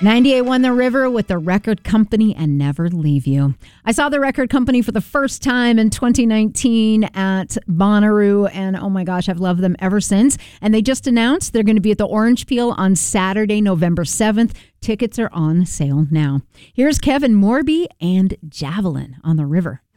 98.1 The River with The Record Company and Never Leave You. I saw The Record Company for the first time in 2019 at Bonnaroo, and oh my gosh, I've loved them ever since. And they just announced they're going to be at the Orange Peel on Saturday, November 7th. Tickets are on sale now. Here's Kevin Morby and Javelin on The River.